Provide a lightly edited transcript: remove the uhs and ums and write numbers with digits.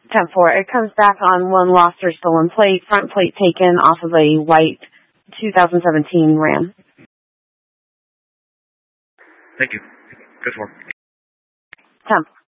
10-4. It comes back on one lost or stolen plate, front plate taken off of a white 2017 Ram. Thank you. Good for. 10.